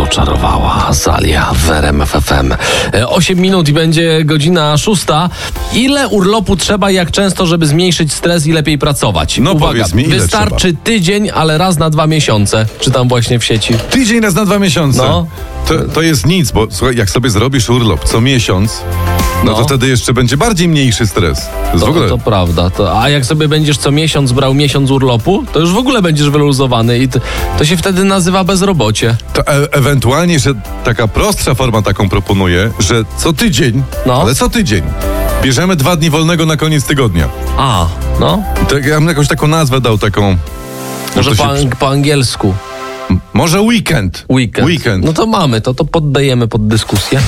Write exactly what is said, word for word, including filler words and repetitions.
oczarowała Azalia w R M F F M. osiem minut i będzie godzina szósta. Ile urlopu trzeba i jak często, żeby zmniejszyć stres i lepiej pracować? No Uwaga, powiedz mi, ile wystarczy trzeba? tydzień, ale raz na dwa miesiące. Czytam właśnie w sieci. Tydzień raz na dwa miesiące. No. To, to jest nic, bo słuchaj, jak sobie zrobisz urlop co miesiąc, no, No. to wtedy jeszcze będzie bardziej mniejszy stres. To jest To, w ogóle... to prawda. To, a jak sobie będziesz co miesiąc brał miesiąc urlopu, to już w ogóle będziesz wyluzowany i to, to się wtedy nazywa bezrobocie. To e- ewentualnie, że taka prostsza forma taką proponuję, że co tydzień, No. ale co tydzień, bierzemy dwa dni wolnego na koniec tygodnia. A, no. Tak, ja bym jakąś taką nazwę dał, taką... Może to po, się- ang- po angielsku. Może weekend. Weekend. Weekend. No to mamy to, to poddajemy pod dyskusję.